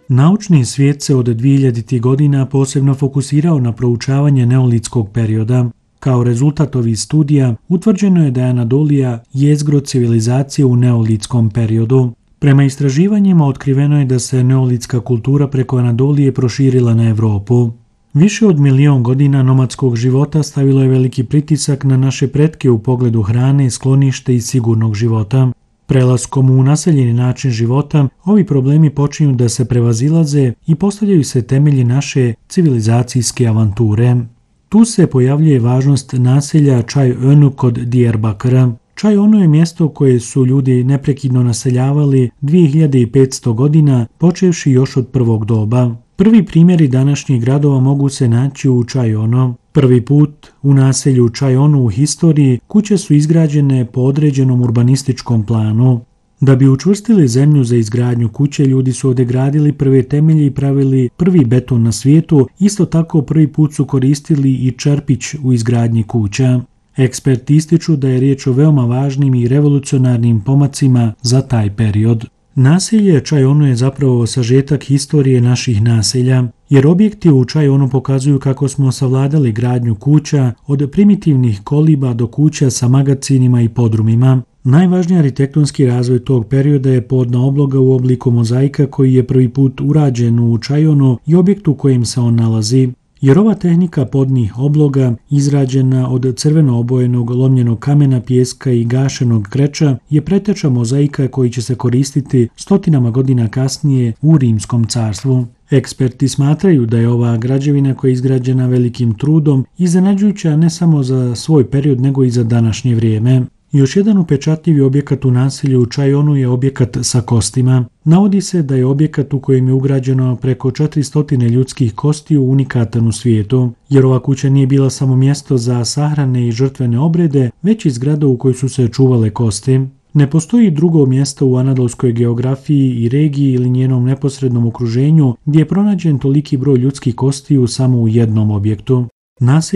Naučni svijet se od 2000. godina posebno fokusirao na proučavanje neolitskog perioda. Kao rezultat ovih studija utvrđeno je da je Anadolija jezgro civilizacije u neolitskom periodu. Prema istraživanjima otkriveno je da se neolitska kultura preko Anadolije proširila na Europu. Više od 1.000.000 godina nomadskog života stavilo je veliki pritisak na naše pretke u pogledu hrane, sklonište i sigurnog života. Prelaskom u naseljeni način života, ovi problemi počinju da se prevazilaze i postavljaju se temelji naše civilizacijske avanture. Tu se pojavljuje važnost naselja Čaj Önu kod Diyarbakıra. Čaj Önu je mjesto koje su ljudi neprekidno naseljavali 2500 godina, počevši još od prvog doba. Prvi primjeri današnjih gradova mogu se naći u Čaj Önu. Prvi put u naselju Čaj Önu u historiji kuće su izgrađene po određenom urbanističkom planu. Da bi učvrstili zemlju za izgradnju kuće, ljudi su ovdje gradili prve temelje i pravili prvi beton na svijetu, isto tako prvi put su koristili i čerpić u izgradnji kuća. Eksperti ističu da je riječ o veoma važnim i revolucionarnim pomacima za taj period. Naselje Čaj Önu je zapravo sažetak historije naših naselja, jer objekti u Čaj Önu pokazuju kako smo savladali gradnju kuća od primitivnih koliba do kuća sa magacinima i podrumima. Najvažniji arhitektonski razvoj tog perioda je podna obloga u obliku mozaika koji je prvi put urađen u Čaj Önu i objektu u kojem se on nalazi. Jer ova tehnika podnih obloga, izrađena od crveno obojenog lomljenog kamena, pijeska i gašenog kreča, je preteča mozaika koji će se koristiti stotinama godina kasnije u Rimskom carstvu. Eksperti smatraju da je ova građevina koja je izgrađena velikim trudom iznenađujuća ne samo za svoj period nego i za današnje vrijeme. Još jedan upečatljivi objekat u naselju u Čaj Önu je objekat sa kostima. Navodi se da je objekat u kojem je ugrađeno preko 400 ljudskih kostiju unikatan u svijetu, jer ova kuća nije bila samo mjesto za sahrane i žrtvene obrede, već i zgrada u kojoj su se čuvale kosti. Ne postoji drugo mjesto u anadolskoj geografiji i regiji ili njenom neposrednom okruženju gdje je pronađen toliki broj ljudskih kostiju samo u jednom objektu.